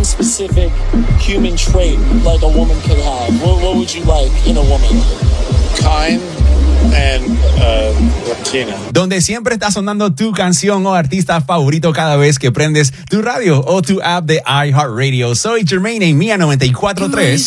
specific human trait like a woman could have? What would you like in a woman? Kind and Latina. Donde siempre está sonando tu canción o artista favorito cada vez que prendes tu radio o tu app de iHeartRadio. Soy Jermaine en Mía 94.3.